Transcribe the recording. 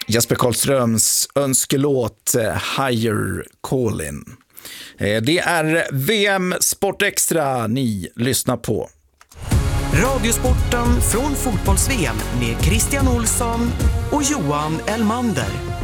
Jesper Karlströms önskelåt Higher Callin. Det är VM Sport Extra ni lyssnar på. Radiosporten från fotbolls-VM med Christian Olsson och Johan Elmander.